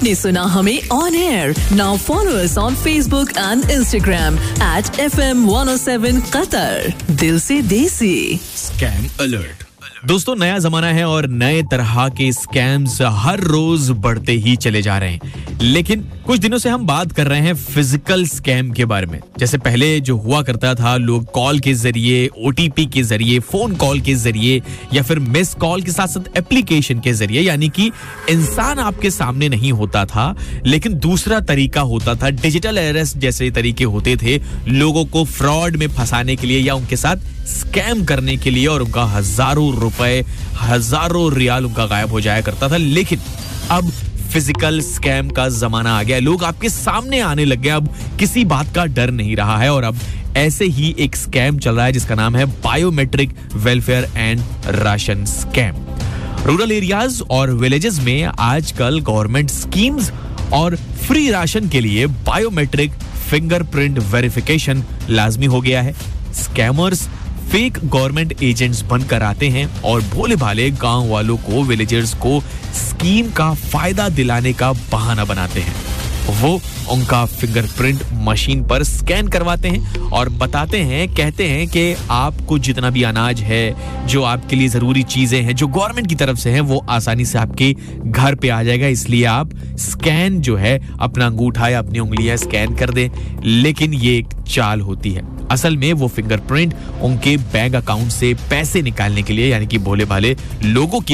आपने सुना हमें on air. Now follow us on Facebook and Instagram @FM 107 Qatar। दिल से देसी। Scam alert. दोस्तों, नया जमाना है और नए तरह के स्कैम्स हर रोज बढ़ते ही चले जा रहे हैं। लेकिन कुछ दिनों से हम बात कर रहे हैं फिजिकल स्कैम के बारे में। जैसे पहले जो हुआ करता था, लोग कॉल के जरिए, OTP के जरिए, फोन कॉल के जरिए या फिर मिस कॉल के साथ साथ एप्लीकेशन के जरिए, यानी कि इंसान आपके सामने नहीं होता था लेकिन दूसरा तरीका होता था। डिजिटल अरेस्ट जैसे तरीके होते थे लोगों को फ्रॉड में फंसाने के लिए या उनके साथ स्कैम करने के लिए, और उनका हजारों रुपए, हजारों रियाल उनका गायब हो जाया करता था। लेकिन अब फिजिकल स्कैम का जमाना आ गया। लोग आपके सामने आने लग गए। अब किसी बात का डर नहीं रहा है। और अब ऐसे ही एक स्कैम चल रहा है जिसका नाम है biometric welfare and ration scam. Rural areas और विलेजेस में आजकल गवर्नमेंट स्कीम्स और फ्री राशन के लिए बायोमेट्रिक फिंगरप्रिंट वेरिफिकेशन लाजमी हो गया है। स्कैमर्स फेक गवर्नमेंट एजेंट्स बनकर आते हैं और भोले भाले गांव वालों को, विलेजर्स को स्कीम का फायदा दिलाने का बहाना बनाते हैं। वो उनका फिंगरप्रिंट मशीन पर स्कैन करवाते हैं और बताते हैं, कहते हैं कि आपको जितना भी अनाज है, जो आपके लिए जरूरी चीजें हैं जो गवर्नमेंट की तरफ से हैं, वो आसानी से आपके घर पे आ जाएगा। इसलिए आप स्कैन जो है, अपना अंगूठा या अपनी उंगलियां स्कैन कर दें। लेकिन ये एक चाल होती है। असल में वो फिंगरप्रिंट उनके बैंक अकाउंट से पैसे निकालने के लिए, यानी कि भोले भाले लोगों की